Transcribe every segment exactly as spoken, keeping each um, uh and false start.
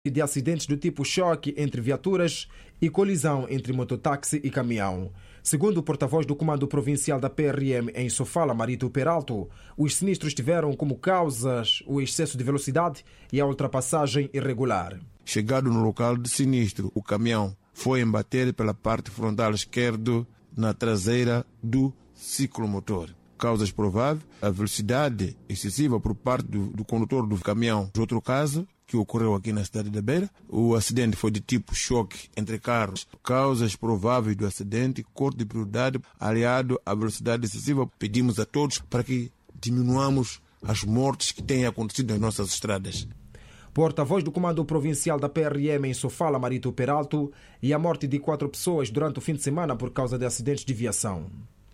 de acidentes do tipo choque entre viaturas e colisão entre mototáxi e caminhão. Segundo o porta-voz do Comando Provincial da P R M em Sofala, Marito Peralto, os sinistros tiveram como causas o excesso de velocidade e a ultrapassagem irregular. Chegado no local de sinistro, o caminhão foi embater pela parte frontal esquerda na traseira do ciclomotor. Causas prováveis, a velocidade excessiva por parte do, do condutor do caminhão. Outro caso que ocorreu aqui na cidade da Beira, o acidente foi de tipo choque entre carros. Causas prováveis do acidente, corte de prioridade aliado à velocidade excessiva. Pedimos a todos para que diminuamos as mortes que têm acontecido nas nossas estradas. Porta-voz do Comando Provincial da P R M em Sofala, Marito Peralto, e a morte de quatro pessoas durante o fim de semana por causa de acidentes de viação.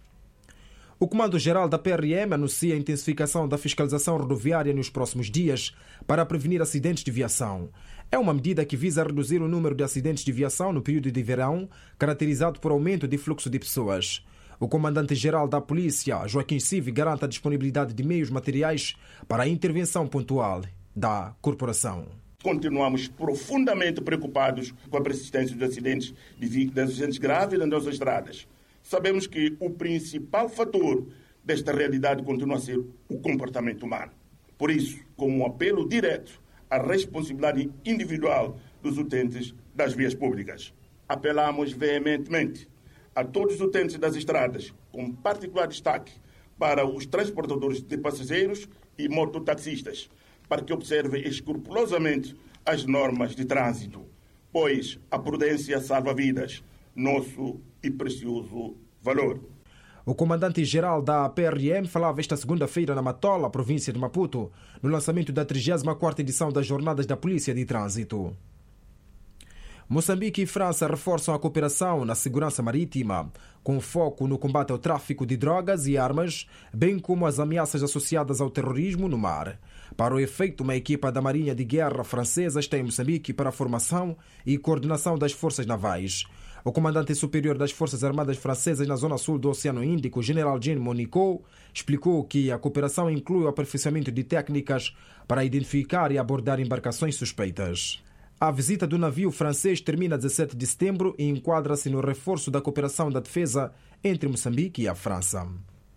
O Comando-Geral da P R M anuncia a intensificação da fiscalização rodoviária nos próximos dias para prevenir acidentes de viação. É uma medida que visa reduzir o número de acidentes de viação no período de verão, caracterizado por aumento de fluxo de pessoas. O Comandante-Geral da Polícia, Joaquim Civi, garante a disponibilidade de meios materiais para a intervenção pontual da corporação. Continuamos profundamente preocupados com a persistência dos acidentes, de acidentes graves nas nossas estradas. Sabemos que o principal fator desta realidade continua a ser o comportamento humano. Por isso, como um apelo direto à responsabilidade individual dos utentes das vias públicas, apelamos veementemente a todos os utentes das estradas, com particular destaque para os transportadores de passageiros e mototaxistas, para que observem escrupulosamente as normas de trânsito, pois a prudência salva vidas, nosso e precioso valor. O comandante-geral da P R M falava esta segunda-feira na Matola, província de Maputo, no lançamento da trigésima quarta edição das Jornadas da Polícia de Trânsito. Moçambique e França reforçam a cooperação na segurança marítima, com foco no combate ao tráfico de drogas e armas, bem como as ameaças associadas ao terrorismo no mar. Para o efeito, uma equipa da Marinha de Guerra francesa está em Moçambique para a formação e coordenação das forças navais. O comandante superior das Forças Armadas Francesas na zona sul do Oceano Índico, General Jean Monicot, explicou que a cooperação inclui o aperfeiçoamento de técnicas para identificar e abordar embarcações suspeitas. A visita do navio francês termina a dezessete de setembro e enquadra-se no reforço da cooperação da defesa entre Moçambique e a França.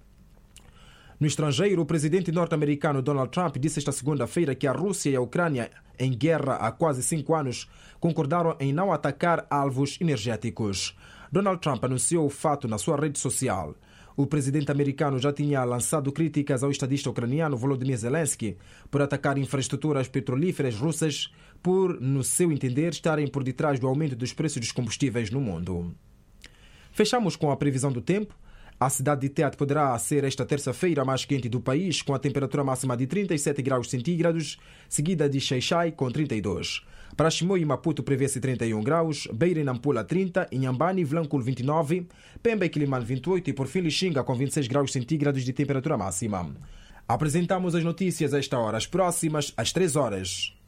No estrangeiro, o presidente norte-americano Donald Trump disse esta segunda-feira que a Rússia e a Ucrânia, em guerra há quase cinco anos, concordaram em não atacar alvos energéticos. Donald Trump anunciou o fato na sua rede social. O presidente americano já tinha lançado críticas ao estadista ucraniano Volodymyr Zelensky por atacar infraestruturas petrolíferas russas por, no seu entender, estarem por detrás do aumento dos preços dos combustíveis no mundo. Fechamos com a previsão do tempo. A cidade de Tete poderá ser esta terça-feira a mais quente do país, com a temperatura máxima de trinta e sete graus centígrados, seguida de Xai-Xai com trinta e dois. Para Chimoio e Maputo prevê-se trinta e um graus, Beira e Nampula trinta, Inhambane e Vilanculo vinte e nove, Pemba e Quilimane vinte e oito e por fim Lixinga com vinte e seis graus centígrados de temperatura máxima. Apresentamos as notícias a esta hora, as próximas às três horas.